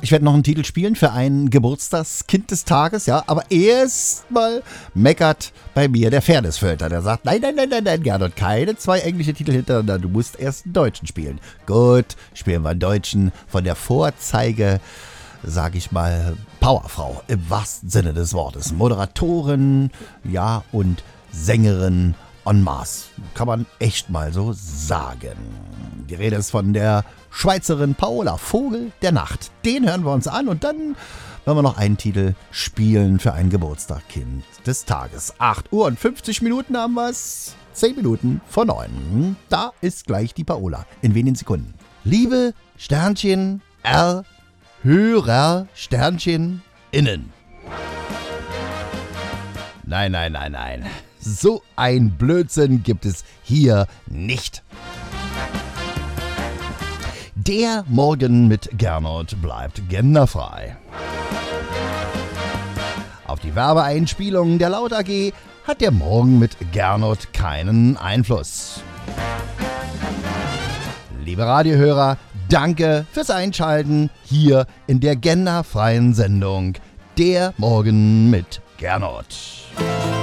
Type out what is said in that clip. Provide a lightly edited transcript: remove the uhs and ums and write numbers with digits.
Ich werde noch einen Titel spielen für ein Geburtstagskind des Tages, ja. Aber erstmal meckert bei mir der Fairnessfilter. Der sagt, nein, Gernot, keine 2 englische Titel hintereinander. Du musst erst einen Deutschen spielen. Gut, spielen wir einen Deutschen von der Vorzeige, sag ich mal, Powerfrau im wahrsten Sinne des Wortes. Moderatorin, ja, und Sängerin en masse. Kann man echt mal so sagen. Die Rede ist von der Schweizerin Paola Vogel der Nacht. Den hören wir uns an und dann werden wir noch einen Titel spielen für ein Geburtstagskind des Tages. 8 Uhr und 50 Minuten haben wir es. 10 Minuten vor 9. Da ist gleich die Paola. In wenigen Sekunden. Liebe Sternchen R Hörer Sternchen innen. Nein. So ein Blödsinn gibt es hier nicht. Der Morgen mit Gernot bleibt genderfrei. Auf die Werbeeinspielungen der Laut AG hat der Morgen mit Gernot keinen Einfluss. Liebe Radiohörer, danke fürs Einschalten hier in der genderfreien Sendung Der Morgen mit Gernot.